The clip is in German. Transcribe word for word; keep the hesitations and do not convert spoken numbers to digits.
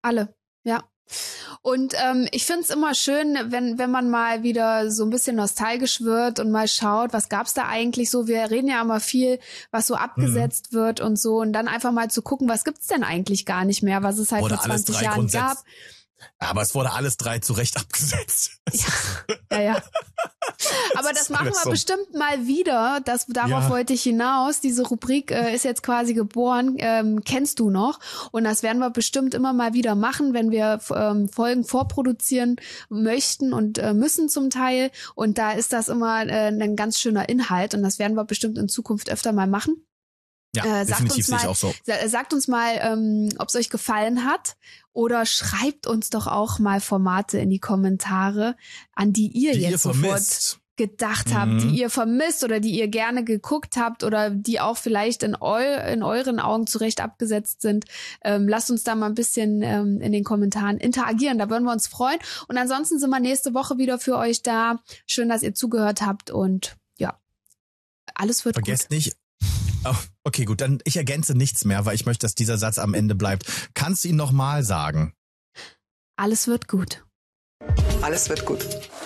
Alle, ja. Und ähm, ich find's immer schön, wenn wenn man mal wieder so ein bisschen nostalgisch wird und mal schaut, was gab's da eigentlich so. Wir reden ja immer viel, was so abgesetzt mhm. wird und so. Und dann einfach mal zu gucken, was gibt's denn eigentlich gar nicht mehr, was es halt Wurde vor zwanzig Jahren gab. Aber es wurde alles drei zu Recht abgesetzt. Ja, ja. ja. Aber das, das machen wir so. bestimmt mal wieder. Das, darauf ja. wollte ich hinaus. Diese Rubrik äh, ist jetzt quasi geboren. Ähm, kennst du noch? Und das werden wir bestimmt immer mal wieder machen, wenn wir ähm, Folgen vorproduzieren möchten und äh, müssen zum Teil. Und da ist das immer äh, ein ganz schöner Inhalt. Und das werden wir bestimmt in Zukunft öfter mal machen. Ja, äh, sagt definitiv uns mal, sehe ich auch so. Sagt uns mal, ähm, ob es euch gefallen hat, oder schreibt uns doch auch mal Formate in die Kommentare, an die ihr die jetzt ihr sofort vermisst. gedacht mhm. habt, die ihr vermisst oder die ihr gerne geguckt habt oder die auch vielleicht in, eu in euren Augen zurecht abgesetzt sind. Ähm, lasst uns da mal ein bisschen ähm, in den Kommentaren interagieren, da würden wir uns freuen. Und ansonsten sind wir nächste Woche wieder für euch da. Schön, dass ihr zugehört habt und ja, alles wird Vergesst gut. nicht. Oh, okay, gut, dann ich ergänze nichts mehr, weil ich möchte, dass dieser Satz am Ende bleibt. Kannst du ihn nochmal sagen? Alles wird gut. Alles wird gut.